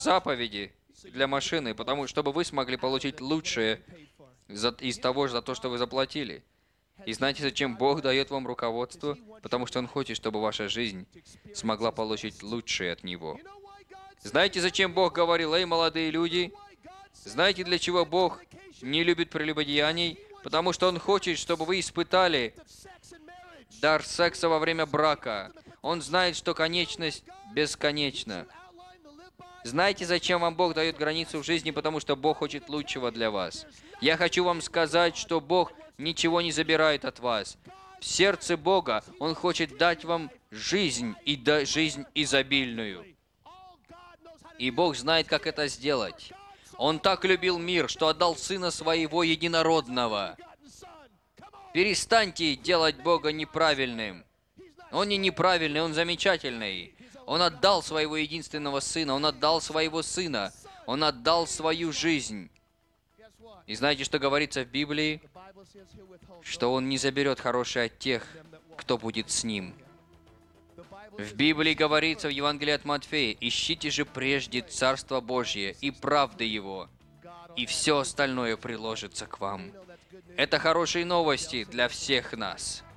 заповеди для машины, потому чтобы вы смогли получить лучшее из того, за то, что вы заплатили. И знаете, зачем Бог дает вам руководство? Потому что Он хочет, чтобы ваша жизнь смогла получить лучшее от Него. Знаете, зачем Бог говорил: «Эй, молодые люди, знаете, для чего Бог не любит прелюбодеяний? Потому что Он хочет, чтобы вы испытали дар секса во время брака. Он знает, что конечность бесконечна». Знаете, зачем вам Бог дает границу в жизни? Потому что Бог хочет лучшего для вас. Я хочу вам сказать, что Бог ничего не забирает от вас. В сердце Бога Он хочет дать вам жизнь, и жизнь изобильную. И Бог знает, как это сделать. Он так любил мир, что отдал Сына Своего Единородного. Перестаньте делать Бога неправильным. Он не неправильный, Он замечательный. Он отдал Своего единственного Сына, Он отдал Своего Сына, Он отдал свою жизнь. И знаете, что говорится в Библии? Что Он не заберет хорошее от тех, кто будет с Ним. В Библии говорится в Евангелии от Матфея: «Ищите же прежде Царство Божье и правды Его, и все остальное приложится к вам». Это хорошие новости для всех нас.